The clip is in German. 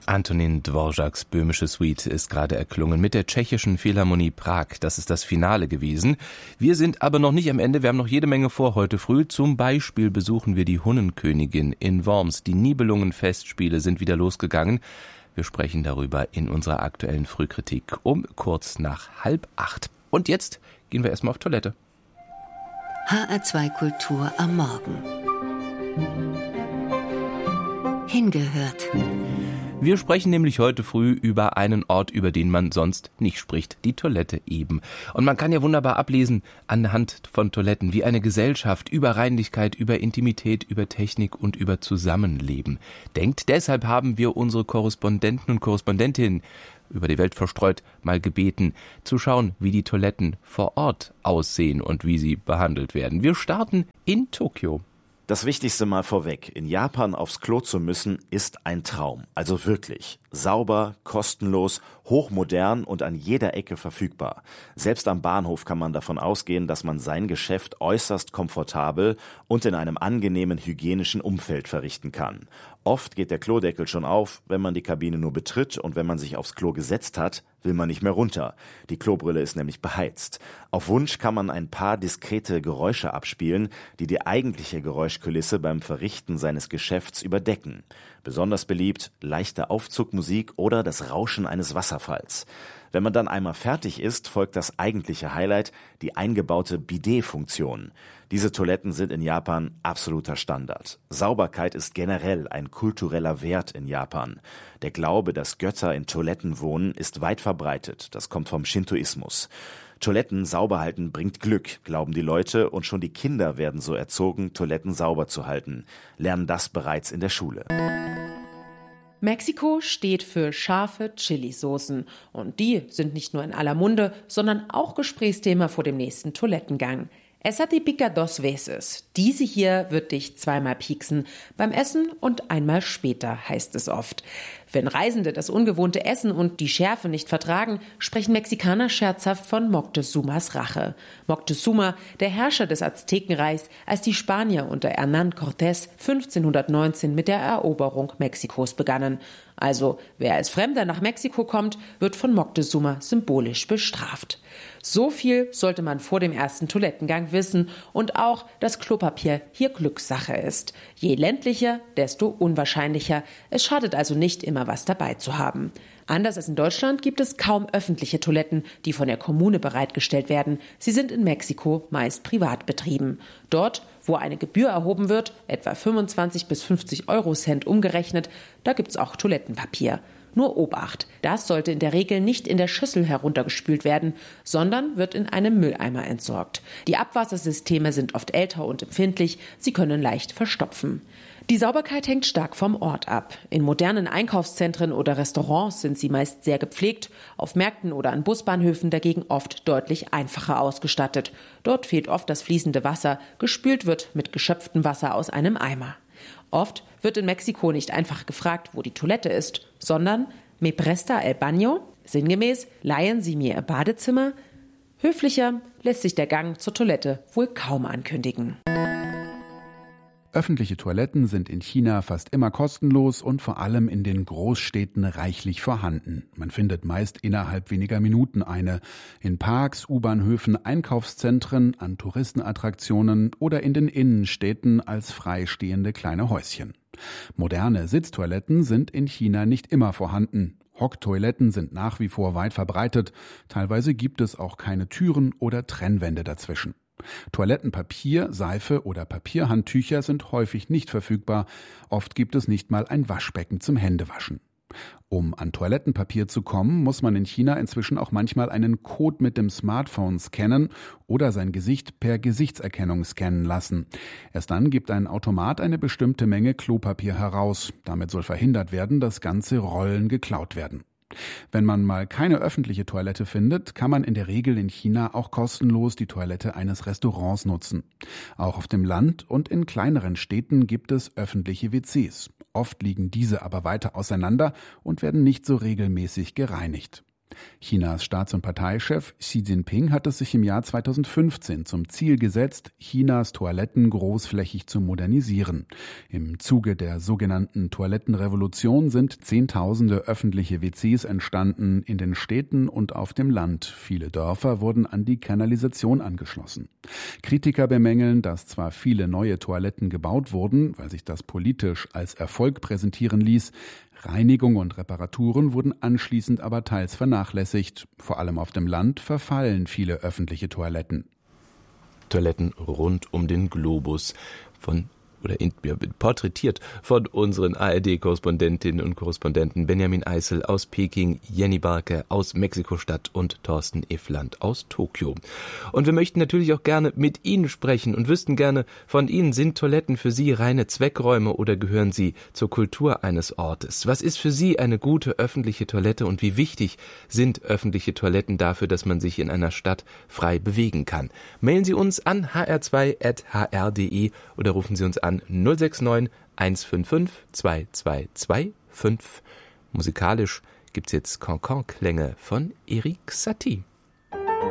Antonín Dvořáks Böhmische Suite ist gerade erklungen mit der Tschechischen Philharmonie Prag. Das ist das Finale gewesen. Wir sind aber noch nicht am Ende. Wir haben noch jede Menge vor heute früh. Zum Beispiel besuchen wir die Hunnenkönigin in Worms. Die Nibelungen-Festspiele sind wieder losgegangen. Wir sprechen darüber in unserer aktuellen Frühkritik um kurz nach 7:30. Und jetzt gehen wir erstmal auf Toilette. HR2 Kultur am Morgen. Hingehört. Wir sprechen nämlich heute früh über einen Ort, über den man sonst nicht spricht, die Toilette eben. Und man kann ja wunderbar ablesen anhand von Toiletten, wie eine Gesellschaft über Reinlichkeit, über Intimität, über Technik und über Zusammenleben denkt. Deshalb haben wir unsere Korrespondenten und Korrespondentinnen über die Welt verstreut mal gebeten, zu schauen, wie die Toiletten vor Ort aussehen und wie sie behandelt werden. Wir starten in Tokio. Das Wichtigste mal vorweg. In Japan aufs Klo zu müssen, ist ein Traum. Also wirklich. Sauber, kostenlos, hochmodern und an jeder Ecke verfügbar. Selbst am Bahnhof kann man davon ausgehen, dass man sein Geschäft äußerst komfortabel und in einem angenehmen hygienischen Umfeld verrichten kann. Oft geht der Klodeckel schon auf, wenn man die Kabine nur betritt, und wenn man sich aufs Klo gesetzt hat, will man nicht mehr runter. Die Klobrille ist nämlich beheizt. Auf Wunsch kann man ein paar diskrete Geräusche abspielen, die die eigentliche Geräuschkulisse beim Verrichten seines Geschäfts überdecken. Besonders beliebt leichte Aufzugmusik oder das Rauschen eines Wasserfalls. Wenn man dann einmal fertig ist, folgt das eigentliche Highlight, die eingebaute Bidet-Funktion. Diese Toiletten sind in Japan absoluter Standard. Sauberkeit ist generell ein kultureller Wert in Japan. Der Glaube, dass Götter in Toiletten wohnen, ist weit verbreitet. Das kommt vom Shintoismus. Toiletten sauber halten bringt Glück, glauben die Leute, und schon die Kinder werden so erzogen, Toiletten sauber zu halten. Lernen das bereits in der Schule. Mexiko steht für scharfe Chili-Soßen. Und die sind nicht nur in aller Munde, sondern auch Gesprächsthema vor dem nächsten Toilettengang. Esa te pica dos veces. Diese hier wird dich zweimal pieksen. Beim Essen und einmal später, heißt es oft. Wenn Reisende das ungewohnte Essen und die Schärfe nicht vertragen, sprechen Mexikaner scherzhaft von Moctezumas Rache. Moctezuma, der Herrscher des Aztekenreichs, als die Spanier unter Hernán Cortés 1519 mit der Eroberung Mexikos begannen. Also, wer als Fremder nach Mexiko kommt, wird von Moctezuma symbolisch bestraft. So viel sollte man vor dem ersten Toilettengang wissen, und auch, dass Klopapier hier Glückssache ist. Je ländlicher, desto unwahrscheinlicher. Es schadet also nicht, immer was dabei zu haben. Anders als in Deutschland gibt es kaum öffentliche Toiletten, die von der Kommune bereitgestellt werden. Sie sind in Mexiko meist privat betrieben. Dort, wo eine Gebühr erhoben wird, etwa 25 bis 50 Eurocent umgerechnet, da gibt's auch Toilettenpapier. Nur Obacht, das sollte in der Regel nicht in der Schüssel heruntergespült werden, sondern wird in einem Mülleimer entsorgt. Die Abwassersysteme sind oft älter und empfindlich, sie können leicht verstopfen. Die Sauberkeit hängt stark vom Ort ab. In modernen Einkaufszentren oder Restaurants sind sie meist sehr gepflegt, auf Märkten oder an Busbahnhöfen dagegen oft deutlich einfacher ausgestattet. Dort fehlt oft das fließende Wasser, gespült wird mit geschöpftem Wasser aus einem Eimer. Oft wird in Mexiko nicht einfach gefragt, wo die Toilette ist, sondern «Me presta el baño?» Sinngemäß «Leihen Sie mir Ihr Badezimmer?» Höflicher lässt sich der Gang zur Toilette wohl kaum ankündigen. Öffentliche Toiletten sind in China fast immer kostenlos und vor allem in den Großstädten reichlich vorhanden. Man findet meist innerhalb weniger Minuten eine. In Parks, U-Bahnhöfen, Einkaufszentren, an Touristenattraktionen oder in den Innenstädten als freistehende kleine Häuschen. Moderne Sitztoiletten sind in China nicht immer vorhanden. Hocktoiletten sind nach wie vor weit verbreitet. Teilweise gibt es auch keine Türen oder Trennwände dazwischen. Toilettenpapier, Seife oder Papierhandtücher sind häufig nicht verfügbar. Oft gibt es nicht mal ein Waschbecken zum Händewaschen. Um an Toilettenpapier zu kommen, muss man in China inzwischen auch manchmal einen Code mit dem Smartphone scannen oder sein Gesicht per Gesichtserkennung scannen lassen. Erst dann gibt ein Automat eine bestimmte Menge Klopapier heraus. Damit soll verhindert werden, dass ganze Rollen geklaut werden. Wenn man mal keine öffentliche Toilette findet, kann man in der Regel in China auch kostenlos die Toilette eines Restaurants nutzen. Auch auf dem Land und in kleineren Städten gibt es öffentliche WCs. Oft liegen diese aber weiter auseinander und werden nicht so regelmäßig gereinigt. Chinas Staats- und Parteichef Xi Jinping hat es sich im Jahr 2015 zum Ziel gesetzt, Chinas Toiletten großflächig zu modernisieren. Im Zuge der sogenannten Toilettenrevolution sind Zehntausende öffentliche WCs entstanden, in den Städten und auf dem Land. Viele Dörfer wurden an die Kanalisation angeschlossen. Kritiker bemängeln, dass zwar viele neue Toiletten gebaut wurden, weil sich das politisch als Erfolg präsentieren ließ, Reinigung und Reparaturen wurden anschließend aber teils vernachlässigt. Vor allem auf dem Land verfallen viele öffentliche Toiletten. Toiletten rund um den Globus porträtiert von unseren ARD-Korrespondentinnen und Korrespondenten Benjamin Eisel aus Peking, Jenny Barke aus Mexiko-Stadt und Thorsten Iffland aus Tokio. Und wir möchten natürlich auch gerne mit Ihnen sprechen und wüssten gerne von Ihnen, sind Toiletten für Sie reine Zweckräume oder gehören sie zur Kultur eines Ortes? Was ist für Sie eine gute öffentliche Toilette und wie wichtig sind öffentliche Toiletten dafür, dass man sich in einer Stadt frei bewegen kann? Mailen Sie uns an hr2@hr.de oder rufen Sie uns an 069 155 2225. Musikalisch gibt's jetzt Cancan-Klänge von Erik Satie.